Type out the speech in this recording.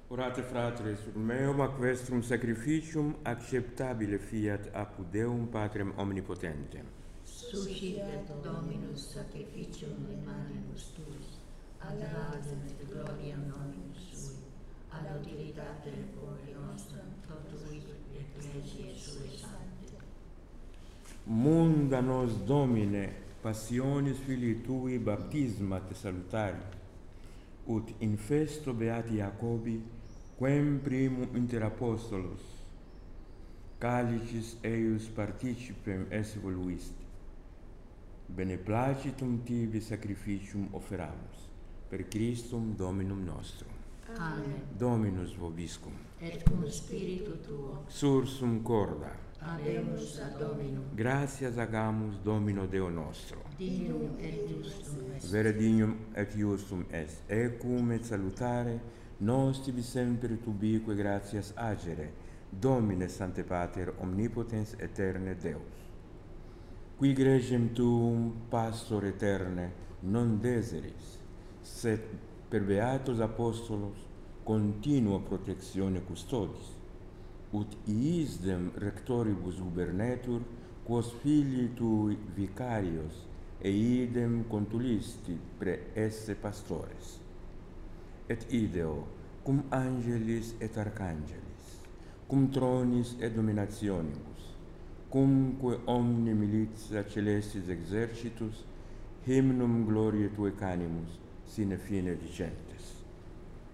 Orate fratres, ut meum ac vestrum sacrificium acceptabile fiat apud Deum Patrem omnipotentem. Suscitet Dominus sacrificium in manibus tuis, ad laudem et gloriam nominus sui, ad utilitate corpore nostrum totuit ecclesiae sue sancte. Munda nos Domine, passionis Filii Tui baptisma te salutari, ut in festo beati Jacobi, quem primum inter apostolos, calicis eius participem esse voluisti. Beneplacitum tibi sacrificium offeramus, per Christum Dominum nostrum. Amen. Dominus vobiscum. Et cum spiritu tuo, Sursum corda. habemus ad Dominum, Gratias agamus Domino Deo nostro. dignum et justum est. Vere dignum et iustum est. Ecum et salutare, nos tibi semper et ubique gratias agere, Domine Sancte Pater, omnipotens aeterne Deus. Qui gregem tuum, pastor eterne, non deseris, sed per beatos apostolos continua protectione custodis, ut iisdem rectoribus gubernetur, quos filii tui vicarios, e idem contulisti pre esse pastores. Et ideo, cum angelis et archangelis, cum tronis et dominationibus, cumque omni militia celestis exercitus, hymnum gloriae Tue canimus, sine fine dicent.